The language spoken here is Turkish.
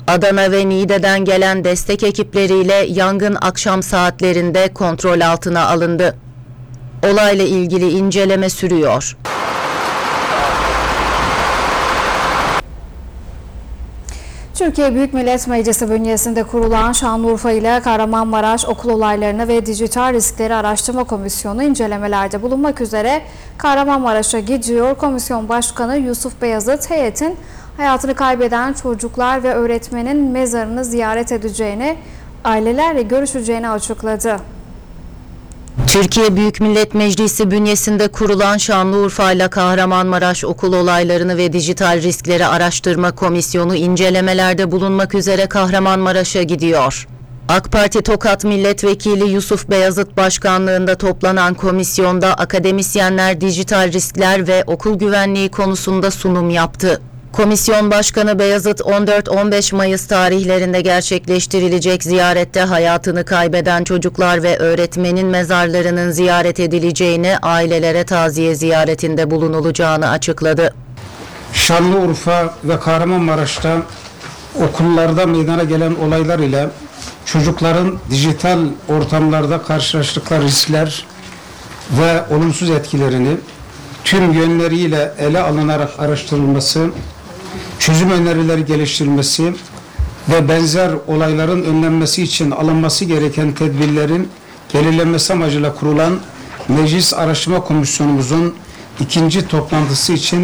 Adana ve Niğde'den gelen destek ekipleriyle yangın akşam saatlerinde kontrol altına alındı. Olayla ilgili inceleme sürüyor. Türkiye Büyük Millet Meclisi bünyesinde kurulan Şanlıurfa ile Kahramanmaraş okul olaylarını ve dijital riskleri araştırma komisyonu incelemelerde bulunmak üzere Kahramanmaraş'a gidiyor. Komisyon Başkanı Yusuf Beyazıt, heyetin hayatını kaybeden çocuklar ve öğretmenin mezarını ziyaret edeceğini, ailelerle görüşeceğini açıkladı. Türkiye Büyük Millet Meclisi bünyesinde kurulan Şanlıurfa ile Kahramanmaraş okul olaylarını ve dijital riskleri araştırma komisyonu incelemelerde bulunmak üzere Kahramanmaraş'a gidiyor. AK Parti Tokat Milletvekili Yusuf Beyazıt başkanlığında toplanan komisyonda akademisyenler dijital riskler ve okul güvenliği konusunda sunum yaptı. Komisyon Başkanı Beyazıt 14-15 Mayıs tarihlerinde gerçekleştirilecek ziyarette hayatını kaybeden çocuklar ve öğretmenin mezarlarının ziyaret edileceğini, ailelere taziye ziyaretinde bulunulacağını açıkladı. Şanlıurfa ve Kahramanmaraş'ta okullarda meydana gelen olaylar ile çocukların dijital ortamlarda karşılaştıkları riskler ve olumsuz etkilerini tüm yönleriyle ele alınarak araştırılması, çözüm önerileri geliştirilmesi ve benzer olayların önlenmesi için alınması gereken tedbirlerin belirlenmesi amacıyla kurulan Meclis Araştırma Komisyonumuzun ikinci toplantısı için